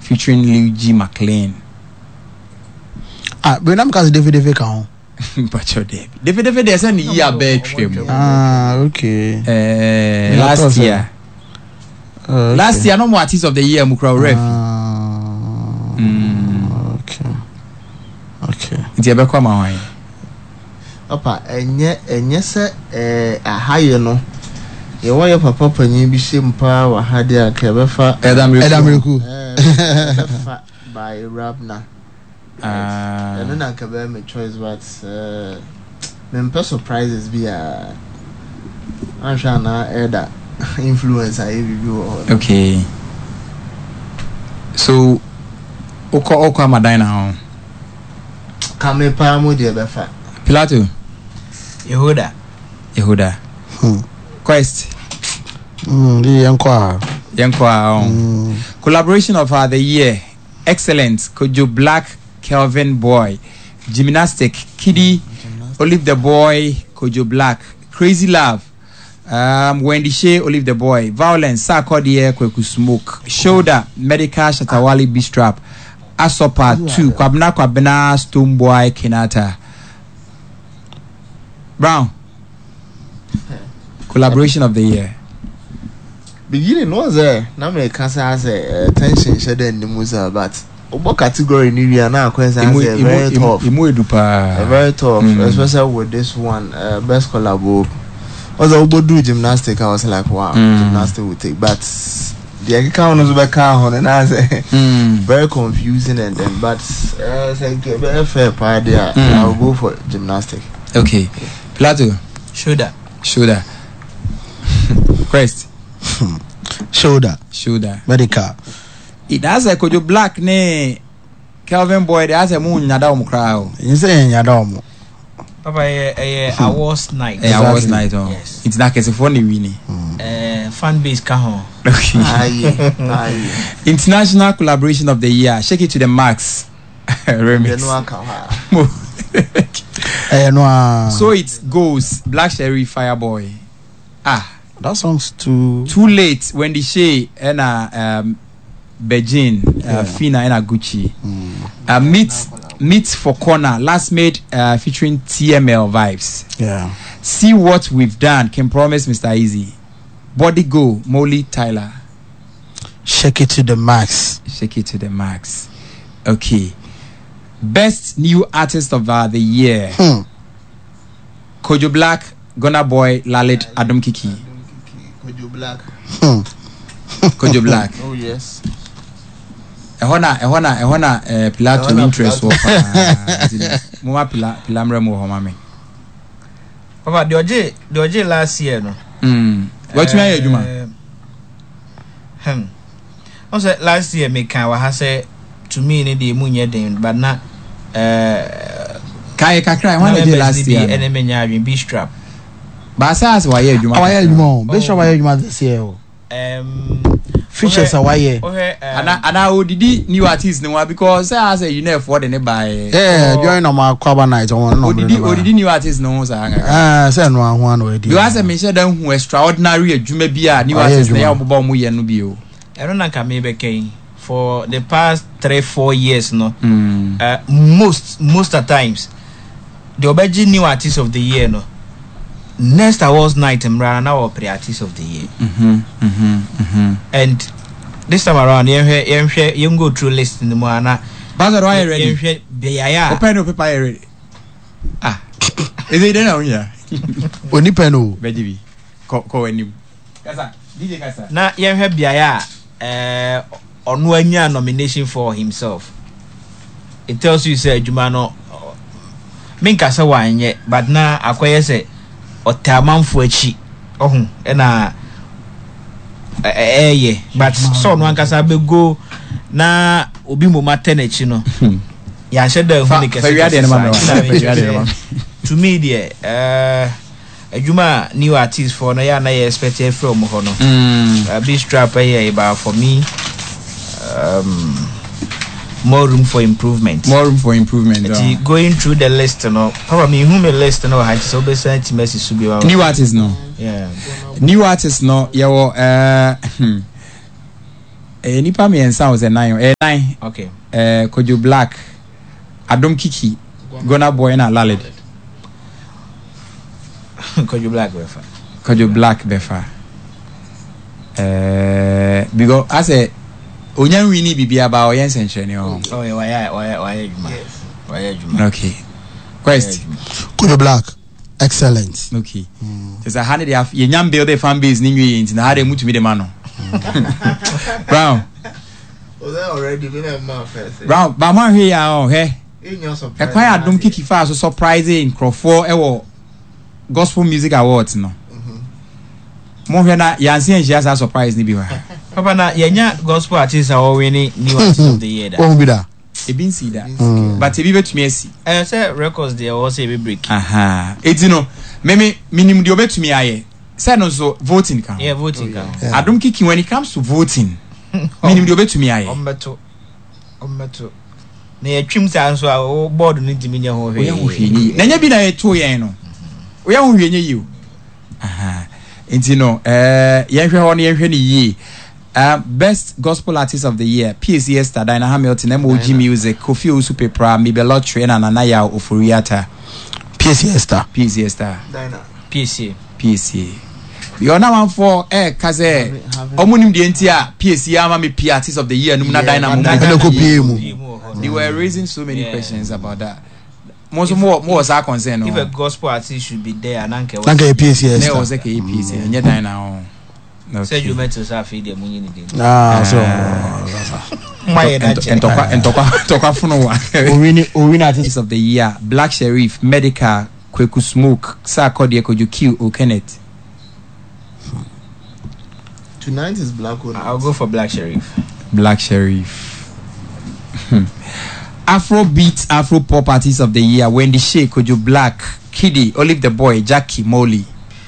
featuring Luigi McLean. But I'm cause David count. But your David there's an year bedroom. Okay. Last year. Last year, no more artist of the year, Mukra Ref. Okay. It's a better one. Papa, and yes, a higher no. You want your papa and you be simple or had a clever fat Adam by Rabna. And then I can bear my choice, but member surprises be a I'm trying to add that influence I review. Okay. So, Oko Madina. Come a palm with the befa. Pilato. Yehuda. Quest. Yankwa. Collaboration of the year. Excellent. Kojo Black, Kelvin Boy. Gymnastic, Kiddy, Olive the Boy, Kojo Black. Crazy Love. Wendy Shea, Olive the Boy. Violence, Sarkodie, Kweku Smoke. Shoulder, Medical, Shatawali, B-Strap. Asopa 2, Kwabena, Stone Boy, Kenata. Brown. Collaboration of the year. Beginning was there. Now me cancer has a tension shed in the musa, but what category in India now? Question very tough. Very tough, especially with this one. Best collabo. Also, we do gymnastic. I was like, wow, gymnastic would take, but the account was back on, and I say very confusing, and then but very fair party. I'll go for gymnastic. Okay, Plato. Shoulder. Quest. Shoulder. Medical. It has a Kojo Black ne Kelvin Boy. There has a moon Nadam crowd. You say Yadom. Papa, awards night. Awards night. Yes. It's not as a funny winnie. Fan base kaho. International collaboration of the year. Shake it to the max. Remix. So it goes Black Sherry Fireboy. That song's too late. Wendy Shea and Beijing, Fina and Gucci. Meet for Corner. Last made featuring TML vibes. Yeah. See what we've done. Can promise Mr. Easy. Body Go Molly Tyler. Shake it to the max. Okay. Best new artist of the year. Kojo Black, Gunna Boy, Lalit, Adam Kiki. Kojo Black. Oh yes. Ehona Pilato interest wo pa. Mo pilamre mo ho mame. Papa the oje last year no. What me adwuma? Also last year me kan wa ha say to me ne dey munye den but na kai kakra one day last year. Enemy nya B-Strap. Ba sa as wa ye adwuma. Bishop wa ye adwuma this year. Features away. And I would new artists no because I say you know for the nearby. During our Kwaba night on already new artists no say no one already. You ask me say them who extraordinary adwuma bia new artists na yobbo mu ye no bio. I don't know can maybe can for the past 3-4 years no. Most at times the obeji new artist of the year no. Next awards night mrana na our pre-artist of the year. And this time around you go through list in the morning. Bazar why ready? Open up paper ready. Is it then here? Oni peno. Bejibi. Ko enim. Kasa, DJ Kasa. Na yemhwe biaya onu anya nomination for himself. It tells you say adwuma no minka say wanye but na akoye say otamanfo achi ohun na but so no ankasa be go na obi mo maternachi no ya sheda hu ne kese to me there adwuma new artist for no ya na ye expect from ho no B-Strap here about for me more room for improvement. Going through the list no probably who me list no ha so be sent message to be new artists no. Yeah. New artists no yawo Nipa me ensa was a 9. 9. Okay. Kojo Black, Adom Kiki, Gona Boy and Lalid. Kojo Black befa. Kojo Black befa. Because I say Onyan Winnie be about Oyen Century. Oh yeah, why okay. Quest. Kojo Black. Excellent. Okay. There's a hundred of Yan build a fan base in you in how they move to me the man. Brown. Was I already doing a month first? Brown, but man here, oh, hey. A quiet don't kick fast so surprising Crawford Gospel Music Awards no. Mo hwe na yansi en jia sa surprise ni bi wa. Papa na yenya gospel artists are winning new artist of the year da. Won bi da. E bin see that. But e bi betumi asi. Say records there also e be break. Aha. Eti no me minimum de obetumi aye. Say no so voting kan. Yeah, voting kan. Adom kiki when it comes to voting. Minimum de obetumi aye. Ombeto. Na yetwim sa nso a board no ntimi nya ho hwe. Oya ho hwe ni. Na nya bi na yeto yen no. Oya ho hwe nya yi o. Aha. Enti no yenhwe ho na yenhwe ni yi. Best gospel artist of the year PSC Esther Dinah Hamilton MOG Music Kofi Osupepra Mibelo Train and Anaya Ofuriata PSC Esther Dinah PSC you na one for kaze omunim de entia PSC ama me P artist of the year num na Dinah mo they were raising so many questions about that more was our concern if a gospel artist should be there and anke PSC Esther there was a PSC and Dinah. Okay. Said you met us after the money. So my talk Owin artist of the year Black Sheriff Medical Kweku Smoke Sir Kodie Kojuki O Kenneth. Tonight is Black One. I'll go for Black Sheriff. Afrobeat Afro Pop artist of the year Wendy Shea Kojo Black Kiddy Olive the Boy Jackie Molly.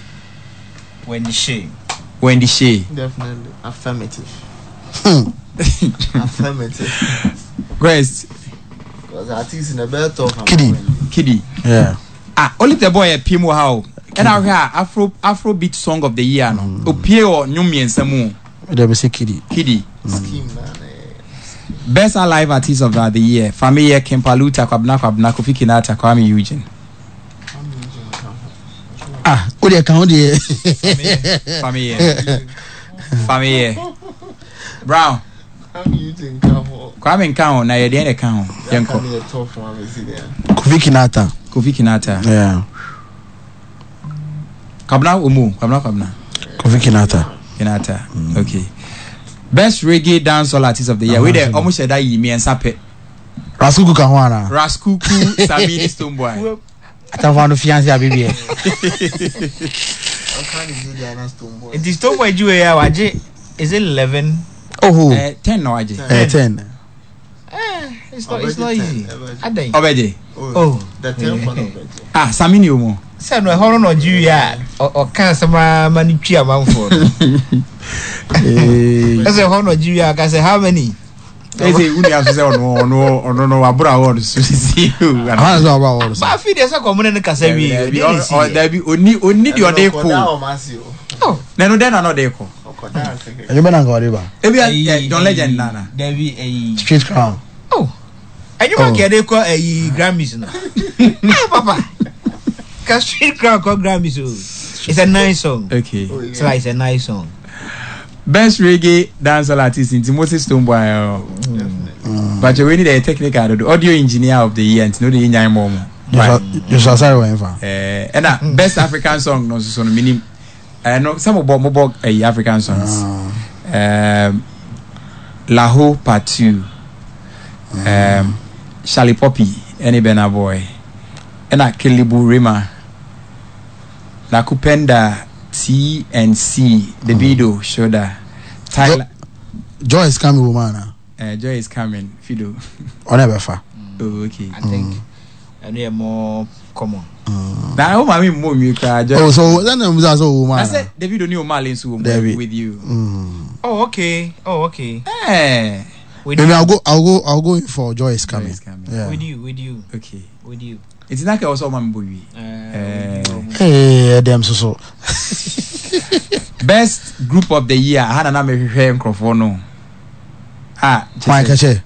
Wendy Shea. Definitely. Affirmative. Grace. Because artists in a better talk. Kiddy. Yeah. Olive the Boy Pimo how. And I hear Afrobeat song of the year no. Opie or Nyumi and Samu. There be say Kiddy. Scheme man. Best alive artist of the year. Family Kempaluta Kwabna Kofi Kinata Kwame Eugene. O de kan o de family Brown Kwame kan na ye de kan yenko Kofi Kinata yeah Kwabna Kofi Kinata okay best reggae dancehall artist of the year we there almost said that yi me ensape Raskuku kan ho ana Raskuku Samini Stoneboy Atavano fiancé a bibi. It is Stoneboy Juwe ya waje is it 11? Oh 10 no waje. 10. It's not easy. Adai. Obeje. Oh, the 10 for Obeje. Samini omo. Say no hono no Juwe ya o kan sama mani twi amanfo. Say hono Juwe ya ka say how many? They say uni have say no abura award so see you. How is about? Ba fi dey say common na kasa wi. Or there be oni the ode ko. Oh, na no dey na no dey ko. You be na go dey ba. Ebi John Legend nana. There be a Street Crown. Oh. And you get dey ko Grammys na. Papa. Ka Street Crown ko Grammys o. It's a nice song. Okay. It's like a nice song. Best reggae dancehall artist in Timothy Stoneboy. But you need a technical audio engineer of the year and no the engineer mom. You shall say when fa. And best African song no so no meaning no some about African songs. Laho Part 2. Charlie Poppy any Burna Boy. And Kilibu Rima. Nakupenda TNC, the video shoulder. Tyler Joy is coming, woman. Joy is coming, Fido. Or never far. Oh, okay. I think and they are more common. Now, I mean, more you can. Oh, so then I'm also woman. I said the video new Marlins with you. Oh, okay. Hey. Maybe I'll go in for Joy is coming. Yeah. With you. Okay. With you. It's not also my boy. Hey, them so. Best group of the year. I had an American microphone. Ah, my catcher.